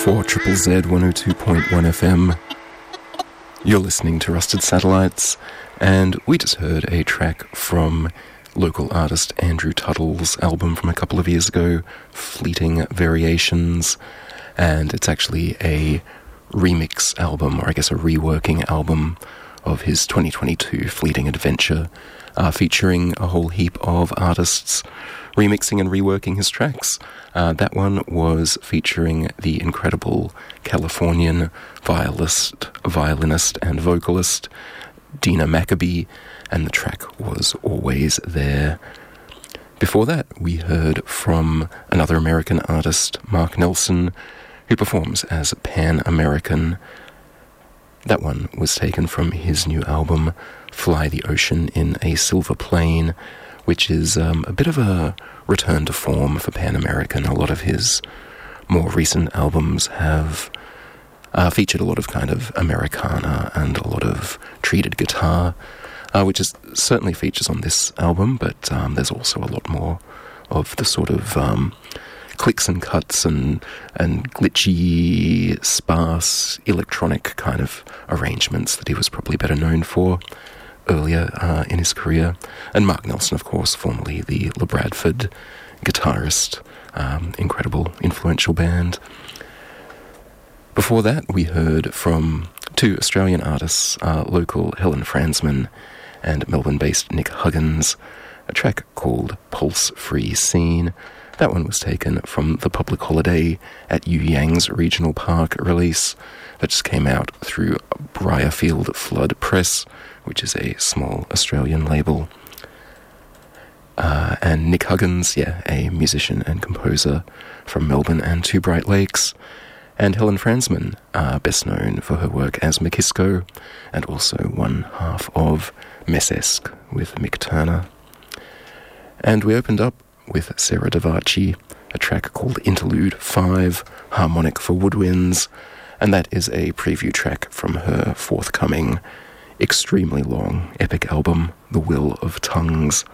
4 Triple Z 102.1 FM. You're listening to Rusted Satellites, and we just heard a track from local artist Andrew Tuttle's album from a couple of years ago, Fleeting Variations, and it's actually a remix album, or I guess a reworking album of his 2022 Fleeting Adventure, featuring a whole heap of artists remixing and reworking his tracks. That one was featuring the incredible Californian violinist and vocalist Dina Maccabee, and the track was Always There. Before that, we heard from another American artist, Mark Nelson, who performs as Pan-American. That one was taken from his new album, Fly the Ocean in a Silver Plane, which is a bit of a return to form for Pan-American. A lot of his more recent albums have featured a lot of kind of Americana and a lot of treated guitar, which is certainly features on this album, but there's also a lot more of the sort of clicks and cuts and glitchy, sparse, electronic kind of arrangements that he was probably better known for earlier in his career. And Mark Nelson, of course, formerly the LaBradford guitarist, incredible, influential band. Before that, we heard from two Australian artists, local Helen Fransman and Melbourne-based Nick Huggins, a track called Pulse Free Scene. That one was taken from the Public Holiday at You Yang's Regional Park release that just came out through Briarfield Flood Press, which is a small Australian label. And Nick Huggins, a musician and composer from Melbourne and Two Bright Lakes. And Helen Fransman, best known for her work as Makisco, and also one half of Mesesque with Mick Turner. And we opened up with Sarah Davachi, a track called Interlude 5, Harmonic for Woodwinds, and that is a preview track from her forthcoming, extremely long, epic album, The Will of Tongues.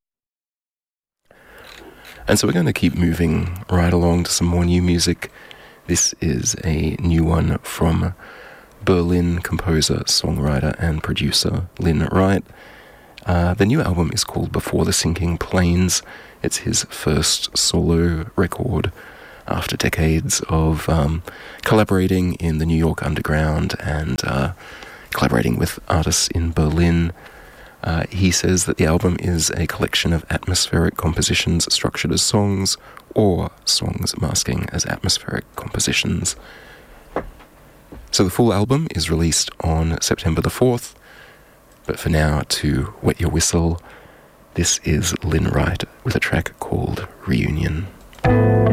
And so we're going to keep moving right along to some more new music. This is a new one from Berlin composer, songwriter, and producer Lynn Wright. The new album is called Before the Sinking Plains. It's his first solo record after decades of collaborating in the New York underground and collaborating with artists in Berlin. He says that the album is a collection of atmospheric compositions structured as songs, or songs masking as atmospheric compositions. So the full album is released on September the 4th, but for now, to wet your whistle, this is Lynn Wright with a track called Reunion.